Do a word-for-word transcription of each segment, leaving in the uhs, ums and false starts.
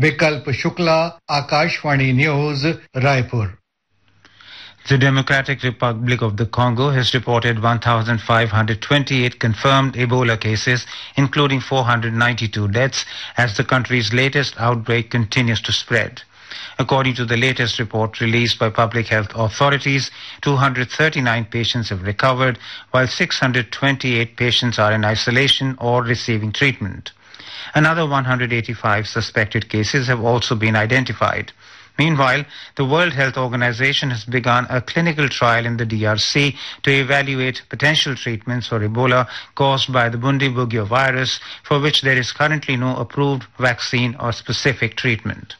विकल्प Shukla, Akashvani news, Raipur. The Democratic Republic of the Congo has reported one thousand five hundred twenty-eight confirmed Ebola cases, including four hundred ninety-two deaths, as the country's latest outbreak continues to spread. According to the latest report released by public health authorities, two hundred thirty-nine patients have recovered, while six hundred twenty-eight patients are in isolation or receiving treatment. Another one hundred eighty-five suspected cases have also been identified. Meanwhile, the World Health Organization has begun a clinical trial in the D R C to evaluate potential treatments for Ebola caused by the Bundibugyo virus, for which there is currently no approved vaccine or specific treatment.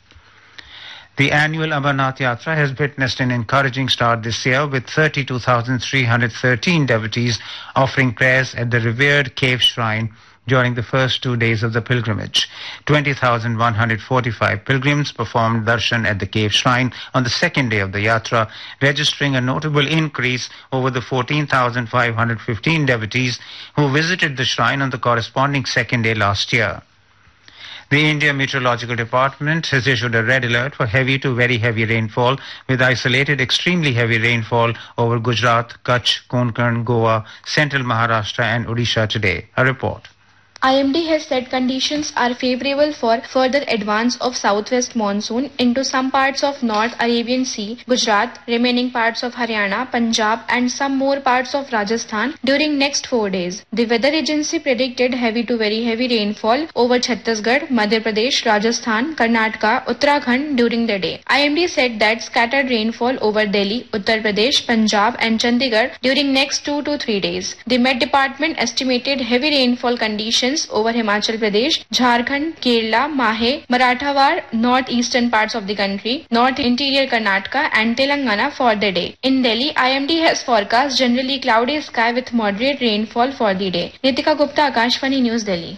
The annual Amarnath Yatra has witnessed an encouraging start this year, with thirty-two thousand three hundred thirteen devotees offering prayers at the revered cave shrine during the first two days of the pilgrimage. twenty thousand one hundred forty-five pilgrims performed darshan at the cave shrine on the second day of the yatra, registering a notable increase over the fourteen thousand five hundred fifteen devotees who visited the shrine on the corresponding second day last year. The India Meteorological Department has issued a red alert for heavy to very heavy rainfall, with isolated extremely heavy rainfall over Gujarat, Kutch, Konkan, Goa, central Maharashtra and Odisha today. A report. I M D has said conditions are favorable for further advance of southwest monsoon into some parts of North Arabian Sea, Gujarat, remaining parts of Haryana, Punjab and some more parts of Rajasthan during next four days. The weather agency predicted heavy to very heavy rainfall over Chhattisgarh, Madhya Pradesh, Rajasthan, Karnataka, Uttarakhand during the day. I M D said that scattered rainfall over Delhi, Uttar Pradesh, Punjab and Chandigarh during next two to three days. The Met Department estimated heavy rainfall conditions over Himachal Pradesh, Jharkhand, Kerala, Mahe, Marathwada, northeastern parts of the country, north interior Karnataka and Telangana for the day. In Delhi, I M D has forecast generally cloudy sky with moderate rainfall for the day. Nitika Gupta, Akashvani News, Delhi.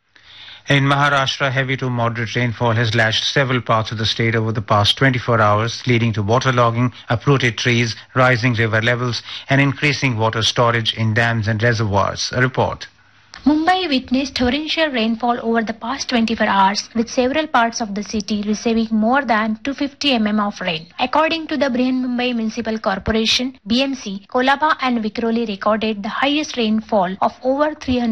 In Maharashtra, heavy to moderate rainfall has lashed several parts of the state over the past twenty-four hours, leading to waterlogging, uprooted trees, rising river levels and increasing water storage in dams and reservoirs. A report. Mumbai witnessed torrential rainfall over the past twenty-four hours, with several parts of the city receiving more than two hundred fifty millimeters of rain. According to the Brihanmumbai Municipal Corporation, B M C, Kolaba and Vikhroli recorded the highest rainfall of over three hundred